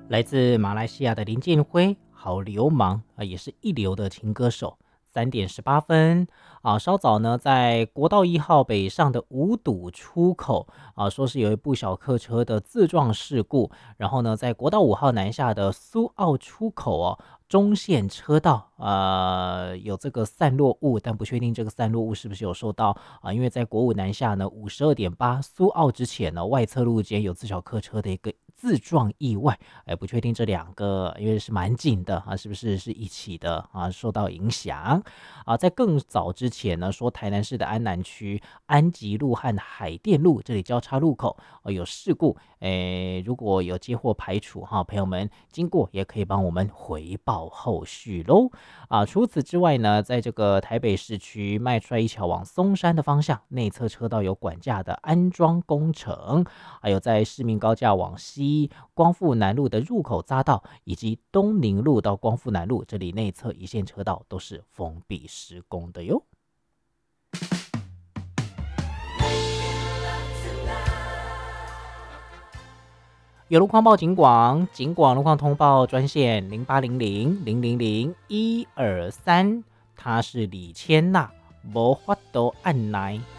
来自马来西亚的林建辉，好流氓啊，也是一流的情歌手。3:18啊，稍早呢，在国道1号北上的五堵出口啊，说是有一部小客车的自撞事故，然后呢，在国道5号南下的苏澳出口哦，中线车道有这个散落物，但不确定这个散落物是不是有受到啊，因为在国五南下呢52.8苏澳之前呢，外侧路间有自小客车的一个自撞意外，不确定这两个因为是蛮近的啊，是不是一起的啊，受到影响啊？在更早之前呢，说台南市的安南区安吉路和海淀路这里交叉路口有事故，如果有接获排除哈，朋友们经过也可以帮我们回报后续喽啊。除此之外呢，在这个台北市区麦帅一桥往松山的方向，内侧车道有管架的安装工程，还有在市民高架往西光复南路的入口匝道，以及东宁路到光复南路这里内侧一线车道都是封闭施工的哟。有路况报警广路况通报专线0800-000-123，他是李千娜，没法度按耐。